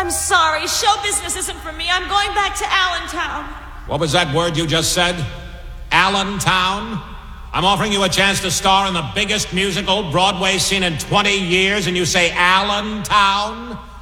I'm sorry. Show business isn't for me. I'm going back to Allentown. What was that word you just said? Allentown? I'm offering you a chance to star in the biggest musical Broadway scene in 20 years, and you say Allentown?